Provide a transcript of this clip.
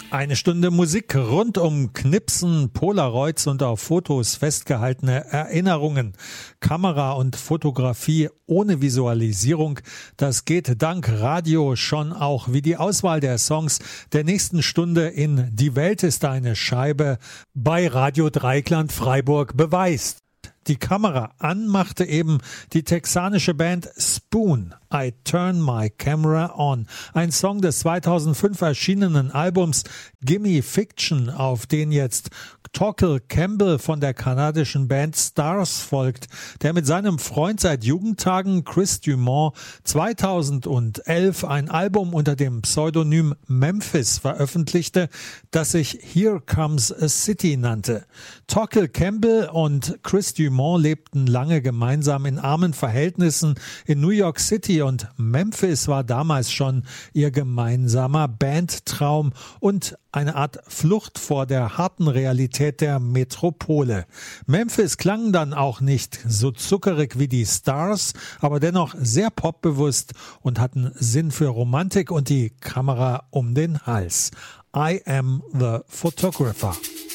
Eine Stunde Musik rund um Knipsen, Polaroids und auf Fotos festgehaltene Erinnerungen. Kamera und Fotografie ohne Visualisierung, das geht dank Radio schon auch wie die Auswahl der Songs der nächsten Stunde in Die Welt ist eine Scheibe bei Radio Dreieckland Freiburg beweist. Die Kamera an machte eben die texanische Band Spoon, I Turn My Camera On, ein Song des 2005 erschienenen Albums Gimme Fiction, auf den jetzt Tokel Campbell von der kanadischen Band Stars folgt, der mit seinem Freund seit Jugendtagen Chris Dumont 2011 ein Album unter dem Pseudonym Memphis veröffentlichte, das sich Here Comes a City nannte. Tokel Campbell und Chris Dumont lebten lange gemeinsam in armen Verhältnissen in New York City und Memphis war damals schon ihr gemeinsamer Bandtraum und eine Art Flucht vor der harten Realität der Metropole. Memphis klang dann auch nicht so zuckerig wie die Stars, aber dennoch sehr popbewusst und hatten Sinn für Romantik und die Kamera um den Hals. I am the photographer.